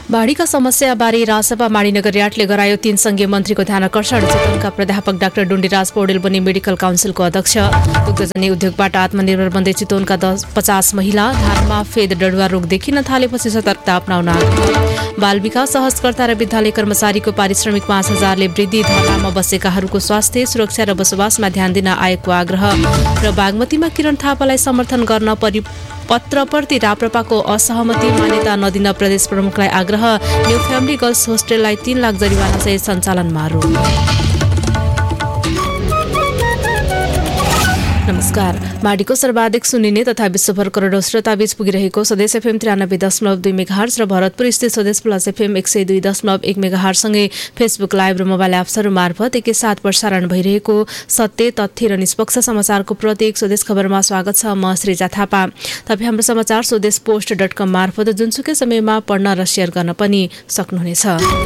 बाढीका समस्याबारे राजसभा माडीनगर Yardley गरायो 3 संघीय मन्त्रीको ध्यानकर्षण। चितवनका प्राध्यापक डाक्टर डुण्डीराज पौडेल बने मेडिकल काउन्सिलको अध्यक्ष। दुग्धजन्य उद्योगबाट आत्मनिर्भर बन्दै चितवनका 50 महिला। धानमा फेद डडुवा रोग देखिन थालेपछि सतर्कता अपनाउन आग्रह। बाल विकास सहजकर्ता र विद्यालय कर्मचारीको पारिश्रमिक 5,000ले वृद्धि। धरनामा बसेकाहरूको स्वास्थ्य सुरक्षा र बसोबासमा ध्यान दिन आयोगको आग्रह। र बागमतीमा किरण थापालाई समर्थन गर्न पत्रप्रति राप्रपाको असहमति। मान्यता नदिन प्रदेश प्रमुखलाई आग्रह। न्यू फ्यामिली गर्ल्स होस्टेललाई 3 लाख जरिवाना सहित सञ्चालनमा रोक। नमस्कार। माडीको सर्वाधिक सुनिने तथा विश्वभर करोडौं श्रोताबीच पुगिरहेको स्वदेश एफएम 93.2 मेगाहर्ज र भरतपुर स्थित स्वदेश प्लस एफएम 102.1 मेगाहर्ज सँगै फेसबुक लाइभ र मोबाइल एप्सहरू मार्फत एकैसाथ प्रसारण भइरहेको सत्य, तथ्य र निष्पक्ष समाचारको प्रत्येक स्वदेश खबरमा स्वागत छ। म श्रीजा थापा। तपाईँ हाम्रो समाचार स्वदेशपोस्ट.com मार्फत जुनसुकै समयमा पढ्न र शेयर गर्न पनि सक्नुहुनेछ।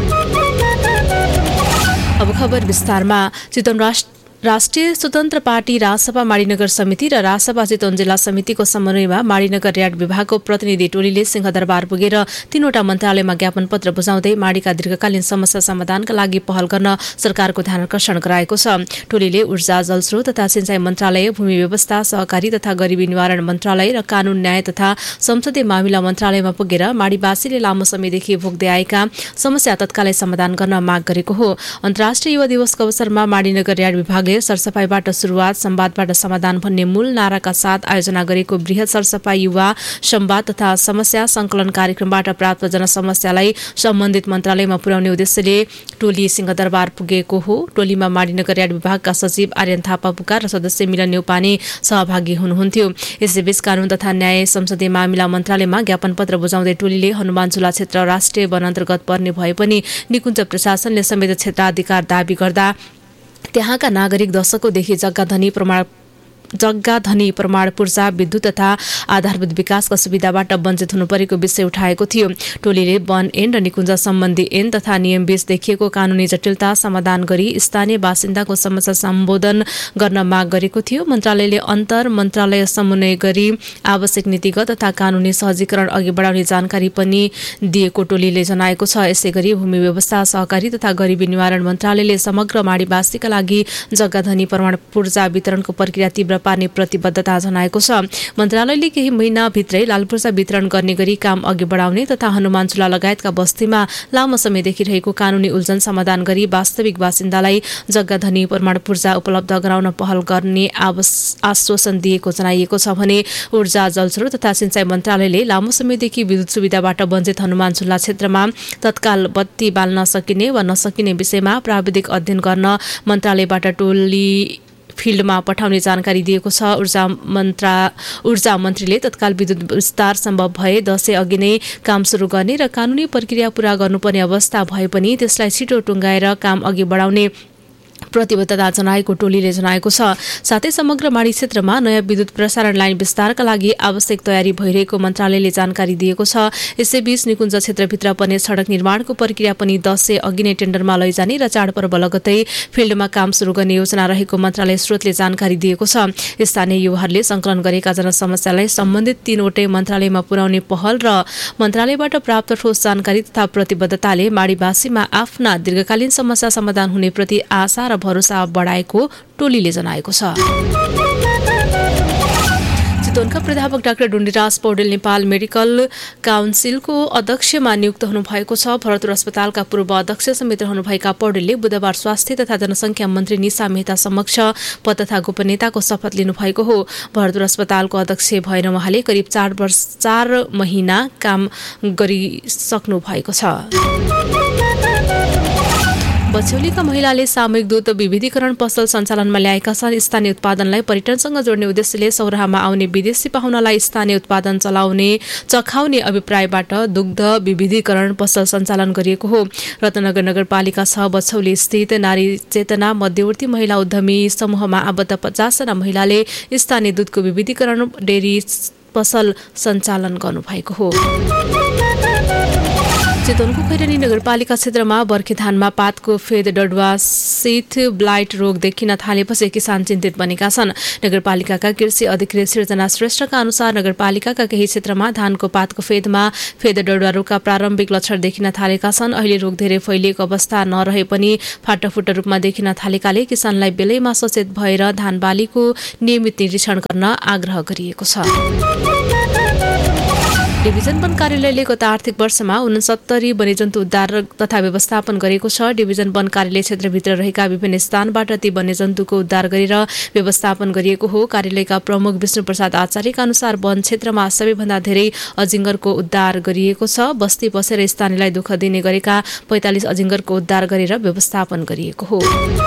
अब खबर विस्तारमा। चितवन राष्ट्रिय स्वतन्त्र पार्टी राजसभा माडीनगर समिति र राजसभा चितवन जिल्ला समितिको समन्वयमा माडीनगर यार्ड विभागको प्रतिनिधि टोलीले सिंहदरबार पुगेर 3वटा मन्त्रालयमा ज्ञापन पत्र बुझाउँदै माडीका दीर्घकालीन समस्या समाधानका लागि पहल गर्न सरकारको ध्यानकर्षण गराएको छ। टोलीले ऊर्जा, जलस्रोत तथा सिंचाई मन्त्रालय, भूमि व्यवस्था, सहकारी तथा गरिबी निवारण मन्त्रालय र कानून, न्याय तथा संसदीय मामिला मन्त्रालयमा पुगेर माडीवासीले लामो समयदेखि भोग्दै आएका समस्या तत्कालै समाधान गर्न माग गरेको हो। अन्तर्राष्ट्रिय युवा दिवसको अवसरमा माडीनगर यार्ड विभागले सरसफाईबाट सुरुवात, संवादबाट समाधान भन्ने मूल नाराका साथ आयोजना गरेको बृहत सरसफाई युवा संवाद तथा समस्या संकलन कार्यक्रमबाट प्राप्त जनसमस्यालाई सम्बन्धित मन्त्रालयमा पुर्याउने उद्देश्यले टोली सिंहदरबार पुगेको हो। टोलीमा माडीनगर यार्ड विभागका सचिव आर्यन थापा पुकार र सदस्य मिलन न्यौपाने सहभागी हुनुहुन्थ्यो। यसैबीच कानून तथा न्याय संसदीय मामिला मन्त्रालयमा ज्ञापन पत्र बुझाउँदै टोलीले हनुमानझुला क्षेत्र राष्ट्रिय वन अन्तर्गत पर्ने भए पनि निकुञ्ज प्रशासनले समेत क्षेत्राधिकार दाबी गर्दा त्यहाँका नागरिक दशकौंदेखि जग्गा धनी प्रमाण पूर्जा, विद्युत तथा आधारभूत विकासका सुविधाबाट वञ्चित हुनुपरेको विषय उठाएको थियो। टोलीले वन ऐन र निकुञ्ज सम्बन्धी ऐन तथा नियमबीच देखिएको कानूनी जटिलता समाधान गरी स्थानीय बासिन्दाको समस्या सम्बोधन गर्न माग गरेको थियो। मन्त्रालयले अन्तर मन्त्रालय समन्वय गरी आवश्यक नीतिगत तथा कानूनी सहजीकरण अघि बढाउने जानकारी पनि दिएको टोलीले जनाएको छ। यसैगरी भूमि व्यवस्था, सहकारी तथा गरिबी निवारण मन्त्रालयले समग्र माडीवासीका लागि जग्गा धनी प्रमाण पूर्जा वितरणको प्रक्रिया तीव्र पार्ने प्रतिबद्धता जनाएको छ। मन्त्रालयले केही महिनाभित्रै लालपूर्जा वितरण गर्ने गरी काम अघि बढाउने तथा हनुमानझुला लगायतका बस्तीमा लामो समयदेखि रहेको कानूनी उल्झन समाधान गरी वास्तविक बासिन्दालाई जग्गा धनी प्रमाण पूर्जा उपलब्ध गराउन पहल गर्ने आश्वासन दिएको जनाइएको छ भने ऊर्जा, जलस्रोत तथा सिंचाई मन्त्रालयले लामो समयदेखि विद्युत सुविधाबाट वञ्चित हनुमानझुला क्षेत्रमा तत्काल बत्ती बाल्न सकिने वा नसकिने विषयमा प्राविधिक अध्ययन गर्न मन्त्रालयबाट टोली फिल्डमा पठाउने जानकारी दिएको छ। ऊर्जा मन्त्रीले तत्काल विद्युत विस्तार सम्भव भए दशैं अघि नै काम सुरु गर्ने र कानूनी प्रक्रिया पूरा गर्नुपर्ने अवस्था भए पनि त्यसलाई छिटो टुङ्गाएर काम अघि बढाउने प्रतिबद्धता जनाएको टोलीले जनाएको छ। साथै समग्र माडी क्षेत्रमा नयाँ विद्युत प्रसारण लाइन विस्तारका लागि आवश्यक तयारी भइरहेको मन्त्रालयले जानकारी दिएको छ। यसैबीच निकुञ्ज क्षेत्रभित्र पर्ने सडक निर्माणको प्रक्रिया पनि दशैं अघि नै टेन्डरमा लैजाने र चाडपर्व लगत्तै फिल्डमा काम सुरु गर्ने योजना रहेको मन्त्रालय स्रोतले जानकारी दिएको छ। स्थानीय युवाहरूले संकलन गरेका जनसमस्यालाई सम्बन्धित 3वटै मन्त्रालयमा पुर्याउने पहल र मन्त्रालयबाट प्राप्त ठोस जानकारी तथा प्रतिबद्धताले माडीवासीमा आफ्ना दीर्घकालीन समस्या समाधान हुने प्रति आशा र भरोसा बढाएको टोलीले जनाएको छ। चितवनका प्राध्यापक डाक्टर डुण्डीराज पौडेल नेपाल मेडिकल काउन्सिलको अध्यक्षमा नियुक्त हुनुभएको छ। भरतपुर अस्पतालका पूर्व अध्यक्ष समेत रहनुभएका पौडेलले बुधबार स्वास्थ्य तथा जनसङ्ख्या मन्त्री निशा मेहता समक्ष पद तथा गोपनीयताको शपथ लिनुभएको हो। भरतपुर अस्पतालको अध्यक्ष भएर उहाँले करिब 4 महिना काम गरिसक्नु भएको छ। बछौलीका महिलाले सामूहिक दूध विविधीकरण पसल सञ्चालनमा ल्याएका छन्। स्थानीय उत्पादनलाई पर्यटनसँग जोड्ने उद्देश्यले सौराहामा आउने विदेशी पाहुनालाई स्थानीय उत्पादन चखाउने अभिप्रायबाट दुग्ध विविधीकरण पसल सञ्चालन गरिएको हो। रत्नगर नगरपालिका 6 बछौली स्थित नारी चेतना मध्यवर्ती महिला उद्यमी समूहमा आबद्ध 50 जना महिलाले स्थानीय दूधको विविधीकरण डेरी पसल सञ्चालन गर्नुभएको हो। चितवनको खैरेनी नगरपालिका क्षेत्रमा बर्खे धानमा पातको फेद डडुवा शीत ब्लाइट रोग देखिन थालेपछि किसान चिन्तित बनेका छन्। नगरपालिकाका कृषि अधिकारी सृजना श्रेष्ठका अनुसार नगरपालिकाका केही क्षेत्रमा धानको पातको फेदमा फेद डडुवा रोगका प्रारम्भिक लक्षण देखिन थालेका छन्। अहिले रोग धेरै फैलिएको अवस्था नरहे पनि फाटाफुट रूपमा देखिन थालेकाले किसानलाई बेलैमा सचेत भएर धान बालीको नियमित निरीक्षण गर्न आग्रह गरिएको छ। डिभिजन वन कार्यालयले गत आर्थिक वर्षमा 69 वन्यजन्तु उद्धार तथा व्यवस्थापन गरेको छ। डिभिजन वन कार्यालय क्षेत्रभित्र रहेका विभिन्न स्थानबाट ती वन्यजन्तुको उद्धार गरेर व्यवस्थापन गरिएको हो। कार्यालयका प्रमुख विष्णु प्रसाद आचार्यका अनुसार वन क्षेत्रमा सबैभन्दा धेरै अजिङ्गरको उद्धार गरिएको छ। बस्ती बसेर स्थानीयलाई दुःख दिने गरेका 45 अजिङ्गरको उद्धार गरेर व्यवस्थापन गरिएको हो।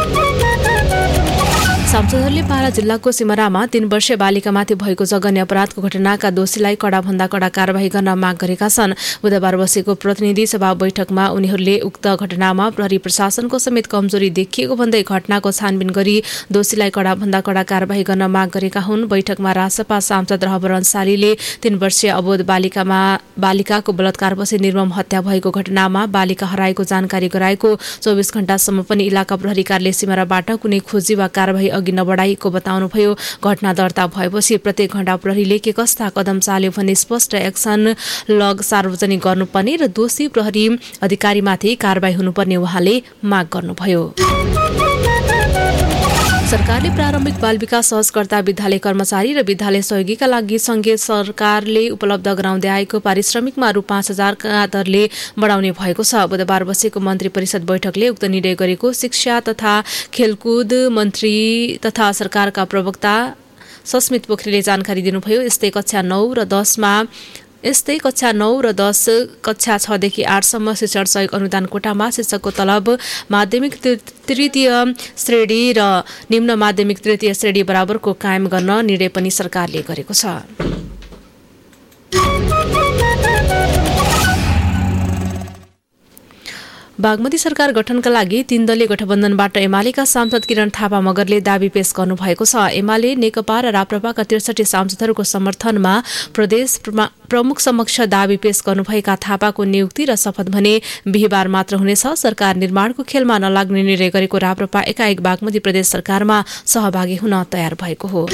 सांसदहरूले बारा जिल्लाको सिमरामा 3 वर्षीय बालिकामाथि भएको जघन्य अपराधको घटनाका दोषीलाई कडाभन्दा कड़ा कारबाही गर्न माग गरेका छन्। बुधबार बसेको प्रतिनिधि सभा बैठकमा उनीहरूले उक्त घटनामा प्रहरी प्रशासनको समेत कमजोरी देखिएको भन्दै घटनाको छानबिन गरी दोषीलाई कडाभन्दा कड़ा कारबाही गर्न माग गरेका हुन्। बैठकमा रासपा सांसद रहबर अन्सारीले 3 वर्षीय अबोध बालिकाको बलात्कारपछि निर्मम हत्या भएको घटनामा बालिका हराएको जानकारी गराएको 24 घण्टासम्म पनि इलाका प्रहरी कार्यालय सिमराबाट कुनै खोजी वा कारबाही अघि नबढाइएको बताउनुभयो। घटना दर्ता भएपछि प्रत्येक घण्टा प्रहरीले के कस्ता कदम चाल्यो भन्ने स्पष्ट एक्सन लग सार्वजनिक गर्नुपर्ने र दोषी प्रहरी अधिकारीमाथि कारबाही हुनुपर्ने उहाँले माग गर्नुभयो। सरकारले प्रारम्भिक बाल विकास सहजकर्ता विद्यालय कर्मचारी र विद्यालय सहयोगीका लागि संघीय सरकारले उपलब्ध गराउँदै आएको पारिश्रमिकमा रु 5,000 का दरले बढाउने भएको छ। बुधबार बसेको मन्त्री परिषद बैठकले उक्त निर्णय गरेको शिक्षा तथा खेलकुद मन्त्री तथा सरकारका प्रवक्ता सस्मित पोखरेलले जानकारी दिनुभयो। यस्तै कक्षा 9 र 10 कक्षा 6 देखि 8 सम्म शिक्षण सहयोग अनुदान कोटामा शिक्षकको तलब माध्यमिक तृतीय श्रेणी र निम्न माध्यमिक तृतीय श्रेणी बराबरको कायम गर्न निर्णय पनि सरकारले गरेको छ। बागमती सरकार गठनका लागि 3 दलीय गठबन्धनबाट एमालेका सांसद किरण थापा मगरले दाबी पेश गर्नुभएको छ। एमाले नेकपा र राप्रपाका 63 सांसदहरूको समर्थनमा प्रदेश प्रमुख समक्ष दाबी पेश गर्नुभएका थापाको नियुक्ति र शपथ भने बिहीबार मात्र हुनेछ। सरकार निर्माणको खेलमा नलाग्ने निर्णय गरेको राप्रपा एकाएक बागमती प्रदेश सरकारमा सहभागी हुन तयार भएको हो।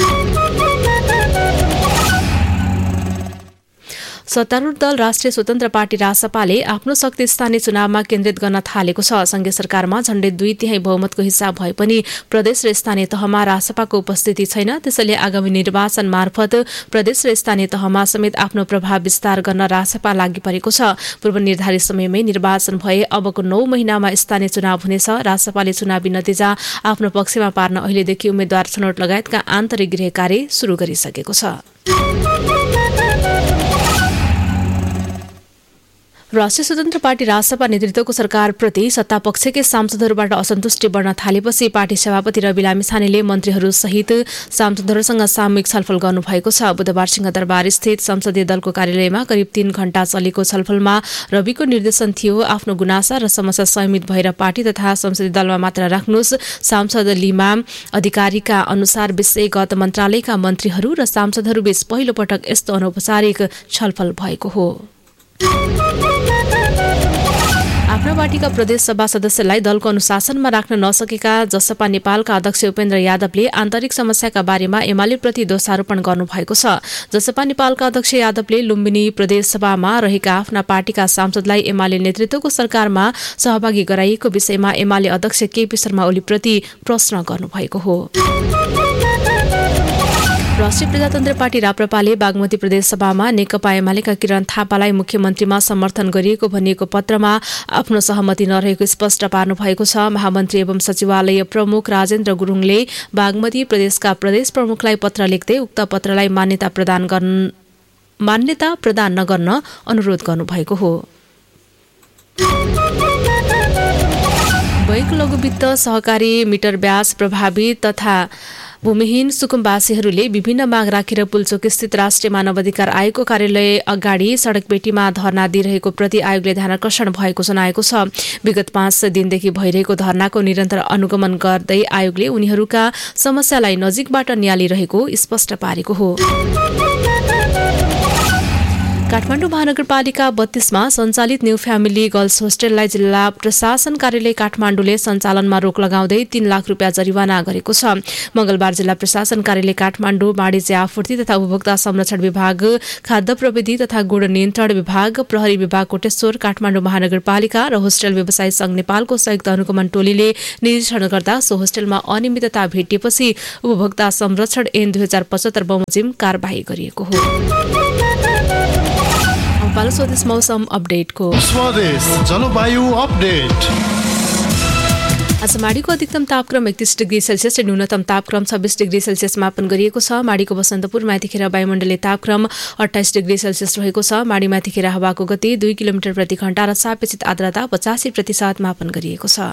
सत्तारूढ दल राष्ट्रिय स्वतन्त्र पार्टी रासपाले आफ्नो शक्ति स्थानीय चुनावमा केन्द्रित गर्न थालेको छ। संघीय सरकारमा झण्डै 2/3 बहुमतको हिस्सा भए पनि प्रदेश र स्थानीय तहमा रासपाको उपस्थिति छैन। त्यसैले आगामी निर्वाचन मार्फत प्रदेश र स्थानीय तहमा समेत आफ्नो प्रभाव विस्तार गर्न रासपा लागि परेको छ। पूर्व निर्धारित समयमै निर्वाचन भए अबको 9 महिनामा स्थानीय चुनाव हुनेछ। रासपाले चुनावी नतिजा आफ्नो पक्षमा पार्न अहिलेदेखि उम्मेद्वार छनौट लगायतका आन्तरिक गृह कार्य सुरु गरिसकेको छ। राष्ट्रिय स्वतन्त्र पार्टी रासपा नेतृत्वको सरकारप्रति सत्तापक्षकै सांसदहरूबाट असन्तुष्टि बढ्न थालेपछि पार्टी सभापति रवि लामिछानेले मन्त्रीहरू सहित सांसदहरूसँग सामूहिक छलफल गर्नुभएको छ। बुधबार सिंहदरबार स्थित संसदीय दलको कार्यालयमा करिब 3 घण्टा चलेको छलफलमा रविको निर्देशन थियो आफ्नो गुनासा र समस्या संयमित भएर पार्टी तथा संसदीय दलमा मात्र राख्नुस्। सांसद लिमा अधिकारीका अनुसार विषयगत मन्त्रालयका मन्त्रीहरू र सांसदहरूबीच पहिलो पटक यस्तो अनौपचारिक छलफल भएको हो। आफ्ना पार्टीका प्रदेश सभा सदस्यलाई दलको अनुशासनमा राख्न नसकेका जसपा नेपालका अध्यक्ष उपेन्द्र यादवले आन्तरिक समस्याका बारेमा एमालेप्रति दोषारोपण गर्नुभएको छ। जसपा नेपालका अध्यक्ष यादवले लुम्बिनी प्रदेश सभामा रहेका आफ्ना पार्टीका सांसदलाई एमाले नेतृत्वको सरकारमा सहभागी गराइएको विषयमा एमाले अध्यक्ष केपी शर्मा ओलीप्रति प्रश्न गर्नुभएको हो। राष्ट्रिय प्रजातन्त्र पार्टी राप्रपाले बागमती प्रदेश सभामा नेकपा एमालेका किरण थापालाई मुख्यमन्त्रीमा समर्थन गरिएको भनिएको पत्रमा आफ्नो सहमति नरहेको स्पष्ट पार्नु भएको छ। महामन्त्री एवं सचिवालय प्रमुख राजेन्द्र गुरुङले बागमती प्रदेशका प्रदेश प्रमुखलाई पत्र लेख्दै उक्त पत्रलाई मान्यता प्रदान नगर्न अनुरोध गर्नुभएको हो। बैंक लघुवित्त सहकारी मिटर ब्याज प्रभावित तथा भूमिहीन सुकुम्बासीहरूले विभिन्न माग राखेर पुल्चोक स्थित राष्ट्रिय मानव अधिकार आयोगको कार्यालय अगाडि सडकपेटीमा धरना दिइरहेको प्रति आयोगले ध्यानाकर्षण भएको जनाएको छ। विगत 5 दिनदेखि भइरहेको धरनाको निरन्तर अनुगमन गर्दै आयोगले उनीहरूका समस्यालाई नजिकबाट नियालिरहेको स्पष्ट पारेको हो। काठमाडौँ महानगरपालिका 32 मा सञ्चालित न्यू फ्यामिली गर्ल्स होस्टेललाई जिल्ला प्रशासन कार्यालय काठमाडौँले सञ्चालनमा रोक लगाउँदै 3 लाख रुपियाँ जरिवाना गरेको छ। मंगलबार जिल्ला प्रशासन कार्यालय काठमाडौँ वाणिज्य आपूर्ति तथा उपभोक्ता संरक्षण विभाग, खाद्य प्रविधि तथा गुण नियन्त्रण विभाग, प्रहरी विभाग कोटेश्वर, काठमाडौँ महानगरपालिका र होस्टेल व्यवसायी संघ नेपालको संयुक्त अनुगमन टोलीले निरीक्षण गर्दा सो होस्टेलमा अनियमितता भेटिएपछि उपभोक्ता संरक्षण ऐन 2075 बमोजिम कारबाही गरिएको हो। पालो स्वदेश मौसम अपडेटको स्वदेश जलवायु अपडेट। आज माडीको अधिकतम तापक्रम 31 डिग्री सेल्सियस र न्यूनतम तापक्रम 26 डिग्री सेल्सियस मापन गरिएको छ। माडीको बसन्तपुरमा यतिखेर वायुमण्डलीय तापक्रम 28 डिग्री सेल्सियस रहेको छ। माडीमा यतिखेर हावाको गति 2 किलोमिटर प्रति घण्टा र सापेक्षित आर्द्रता 85% मापन गरिएको छ।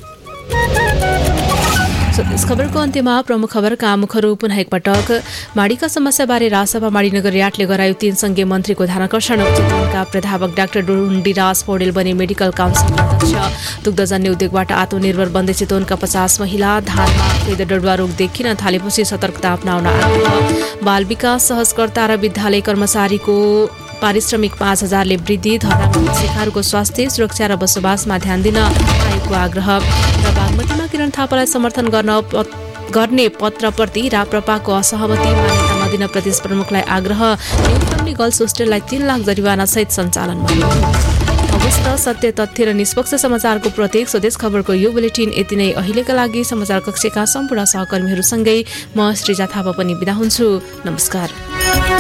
स्वदेश खबरको अन्त्यमा प्रमुख खबरका मुखहरू पुनः एकपटक। माडीका समस्याबारे रासपा माडीनगर यार्डले गरायो 3 संघीय मन्त्रीको ध्यानाकर्षण। चितवनका प्राध्यापक डाक्टर डुन्डीराज पौडेल बने मेडिकल काउन्सिलका अध्यक्ष। दुग्धजन्य उद्योगबाट आत्मनिर्भर बन्दै चितवनका 50 महिला। धानमा अवैध डडुवा रोग देखिन थालेपछि सतर्कता अपनाउन आग्रह। बाल विकास सहजकर्ता र विद्यालय कर्मचारीको पारिश्रमिक 5,000ले वृद्धि। धरनामा बसेकाहरूको स्वास्थ्य सुरक्षा र बसोबासमा ध्यान दिन आयोगको आग्रह। र बागमतीमा किरण थापालाई समर्थन गर्ने पत्रप्रति राप्रपाको असहमति। मान्यता नदिन प्रदेश प्रमुखलाई आग्रह। न्यू फ्यामिली गर्ल्स होस्टेललाई 3 लाख जरिवाना सहित सञ्चालनमा अवस्था। सत्य तथ्य र निष्पक्ष समाचारको प्रत्येक स्वदेश खबरको यो बुलेटिन यति नै। अहिलेका लागि समाचार कक्षका सम्पूर्ण सहकर्मीहरूसँगै म श्रीजा थापा पनि बिदा हुन्छु। नमस्कार।